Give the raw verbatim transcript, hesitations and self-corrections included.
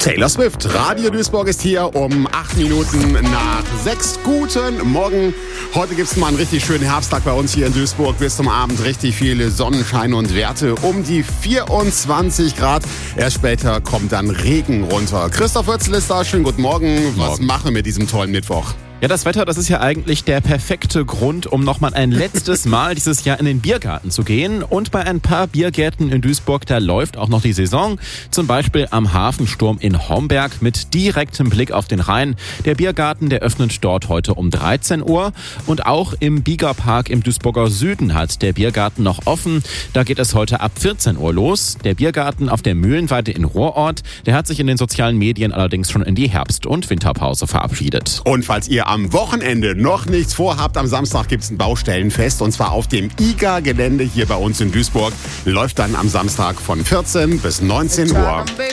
Taylor Swift, Radio Duisburg ist hier um acht Minuten nach sechs. Guten Morgen. Heute gibt es mal einen richtig schönen Herbsttag bei uns hier in Duisburg. Bis zum Abend richtig viele Sonnenschein und Werte um die vierundzwanzig Grad. Erst später kommt dann Regen runter. Christoph Wörzel ist da. Schönen guten Morgen. Was Morgen. machen wir mit diesem tollen Mittwoch? Ja, das Wetter, das ist ja eigentlich der perfekte Grund, um nochmal ein letztes Mal dieses Jahr in den Biergarten zu gehen. Und bei ein paar Biergärten in Duisburg, da läuft auch noch die Saison. Zum Beispiel am Hafensturm in Homberg mit direktem Blick auf den Rhein. Der Biergarten, der öffnet dort heute um dreizehn Uhr. Und auch im Biegerpark im Duisburger Süden hat der Biergarten noch offen. Da geht es heute ab vierzehn Uhr los. Der Biergarten auf der Mühlenweide in Rohrort, der hat sich in den sozialen Medien allerdings schon in die Herbst- und Winterpause verabschiedet. Und falls ihr am Wochenende noch nichts vorhabt, am Samstag gibt es ein Baustellenfest und zwar auf dem I G A-Gelände hier bei uns in Duisburg. Läuft dann am Samstag von vierzehn bis neunzehn Uhr.